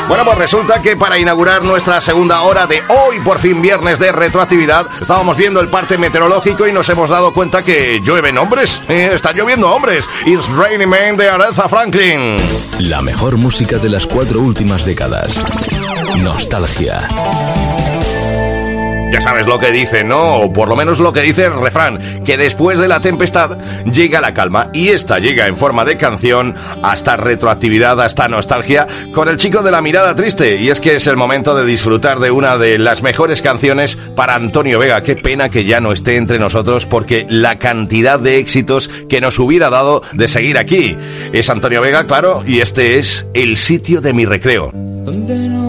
Bueno, pues resulta que para inaugurar nuestra segunda hora de hoy, por fin viernes de retroactividad, estábamos viendo el parte meteorológico y nos hemos dado cuenta que llueven hombres. Están lloviendo hombres. It's Raining Men de Aretha Franklin. La mejor música de las 4 últimas décadas. Nostalgia. Ya sabes lo que dice, ¿no? O por lo menos lo que dice el refrán, que después de la tempestad llega la calma. Y esta llega en forma de canción, hasta retroactividad, hasta nostalgia, con el chico de la mirada triste. Y es que es el momento de disfrutar de una de las mejores canciones para Antonio Vega. Qué pena que ya no esté entre nosotros, porque la cantidad de éxitos que nos hubiera dado de seguir aquí. Es Antonio Vega, claro, y este es El sitio de mi recreo. Donde no